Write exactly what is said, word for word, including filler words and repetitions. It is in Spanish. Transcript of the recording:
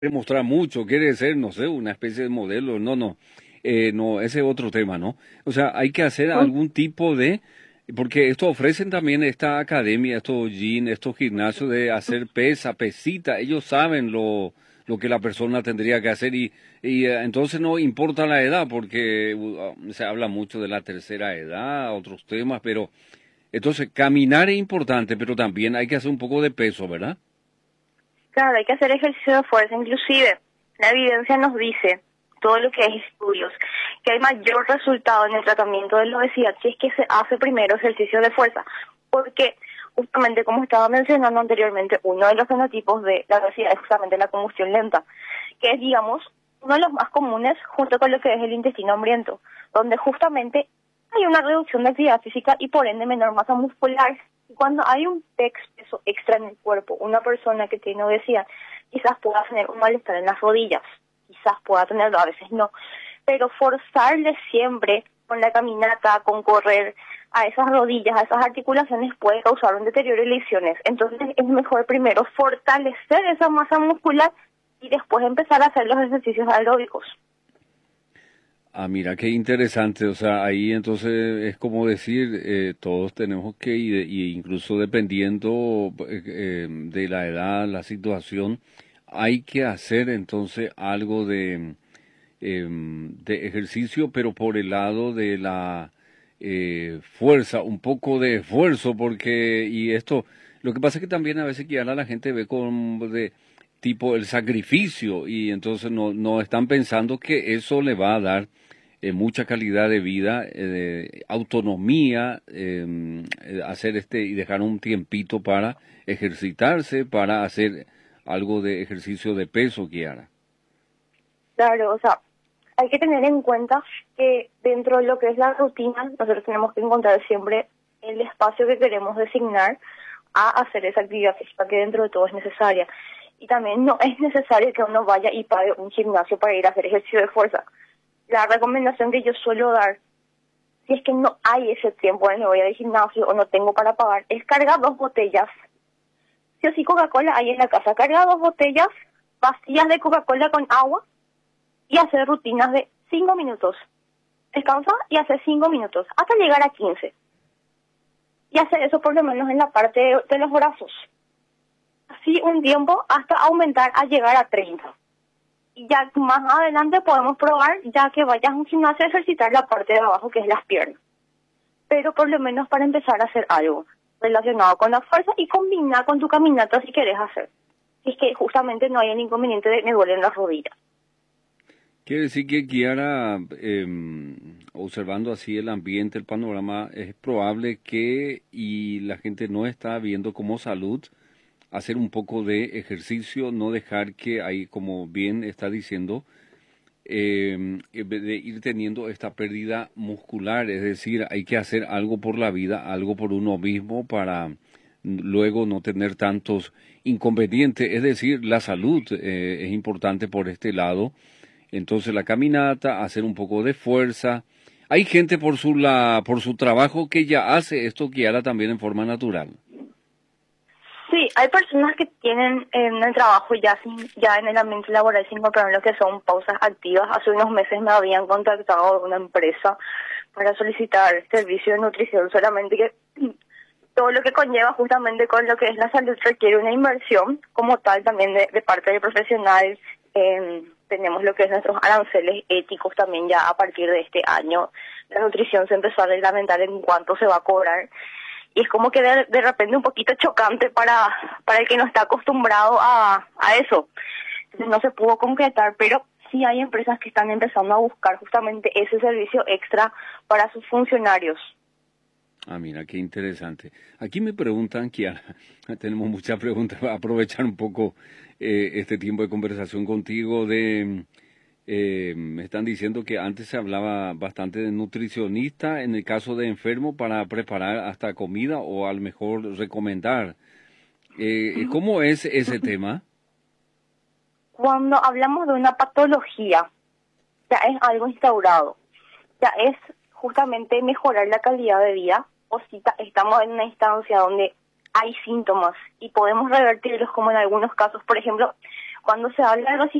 demostrar mucho, quiere ser, no sé, una especie de modelo, no, no, eh, no, ese es otro tema, ¿no? O sea, hay que hacer Mm. algún tipo de, porque esto ofrecen también esta academia, estos gym, estos gimnasios de hacer pesa, pesita, ellos saben lo, lo que la persona tendría que hacer y, y eh, entonces no importa la edad, porque uh, se habla mucho de la tercera edad, otros temas, pero entonces caminar es importante, pero también hay que hacer un poco de peso, ¿verdad? Claro, hay que hacer ejercicio de fuerza, inclusive la evidencia nos dice, todo lo que es estudios, que hay mayor resultado en el tratamiento de la obesidad si es que se hace primero ejercicio de fuerza, porque justamente como estaba mencionando anteriormente, uno de los fenotipos de la obesidad es justamente la combustión lenta, que es, digamos, uno de los más comunes junto con lo que es el intestino hambriento, donde justamente hay una reducción de actividad física y por ende menor masa muscular. Y cuando hay un peso extra en el cuerpo, una persona que tiene obesidad quizás pueda tener un malestar en las rodillas, quizás pueda tenerlo, a veces no, pero forzarle siempre con la caminata, con correr a esas rodillas, a esas articulaciones puede causar un deterioro y lesiones. Entonces es mejor primero fortalecer esa masa muscular y después empezar a hacer los ejercicios aeróbicos. Ah, mira, qué interesante. O sea, ahí entonces es como decir, eh, todos tenemos que, y, de- y incluso dependiendo eh, eh, de la edad, la situación, hay que hacer entonces algo de, em, de ejercicio, pero por el lado de la eh, fuerza, un poco de esfuerzo, porque, y esto, lo que pasa es que también a veces que ahora la gente ve con de tipo el sacrificio, y entonces no, no están pensando que eso le va a dar eh, mucha calidad de vida, eh, de autonomía, em, eh, hacer este y dejar un tiempito para ejercitarse, para hacer algo de ejercicio de peso, Kiara. Claro, o sea, hay que tener en cuenta que dentro de lo que es la rutina, nosotros tenemos que encontrar siempre el espacio que queremos designar a hacer esa actividad física que dentro de todo es necesaria. Y también no es necesario que uno vaya y pague un gimnasio para ir a hacer ejercicio de fuerza. La recomendación que yo suelo dar, si es que no hay ese tiempo en el que voy al gimnasio o no tengo para pagar, es cargar dos botellas. Si así Coca-Cola hay en la casa, carga dos botellas vacías de Coca-Cola con agua y hacer rutinas de cinco minutos. Descansa y hace cinco minutos, hasta llegar a quince. Y hacer eso por lo menos en la parte de, de los brazos. Así un tiempo hasta aumentar a llegar a treinta. Y ya más adelante podemos probar, ya que vayas a un gimnasio, a ejercitar la parte de abajo, que es las piernas. Pero por lo menos para empezar a hacer algo relacionado con la fuerza y combinar con tu caminata si querés hacer. Si es que justamente no hay el inconveniente de me duelen las rodillas. Quiere decir que Kiara, em, observando así el ambiente, el panorama, es probable que, y la gente no está viendo como salud, hacer un poco de ejercicio, no dejar que ahí, como bien está diciendo, em, de ir teniendo esta pérdida muscular, es decir, hay que hacer algo por la vida, algo por uno mismo para luego no tener tantos inconvenientes, es decir, la salud eh, es importante por este lado. Entonces la caminata, hacer un poco de fuerza. Hay gente por su la por su trabajo que ya hace esto que hará también en forma natural. Sí, hay personas que tienen en el trabajo ya sin, ya en el ambiente laboral sin incorporar lo que son pausas activas. Hace unos meses me habían contactado de una empresa para solicitar servicio de nutrición, solamente que todo lo que conlleva justamente con lo que es la salud requiere una inversión como tal también de, de parte del profesional. Eh, tenemos lo que es nuestros aranceles éticos también ya a partir de este año. La nutrición se empezó a reglamentar en cuánto se va a cobrar. Y es como que de, de repente un poquito chocante para, para el que no está acostumbrado a, a eso. Entonces no se pudo concretar, pero sí hay empresas que están empezando a buscar justamente ese servicio extra para sus funcionarios. Ah, mira, qué interesante. Aquí me preguntan, Kiara, tenemos muchas preguntas, voy a aprovechar un poco eh, este tiempo de conversación contigo de... eh, me están diciendo que antes se hablaba bastante de nutricionista en el caso de enfermo para preparar hasta comida o a lo mejor recomendar. Eh, ¿cómo es ese tema? Cuando hablamos de una patología, ya es algo instaurado, ya es justamente mejorar la calidad de vida, o si ta- estamos en una instancia donde hay síntomas y podemos revertirlos como en algunos casos, por ejemplo, Cuando se habla de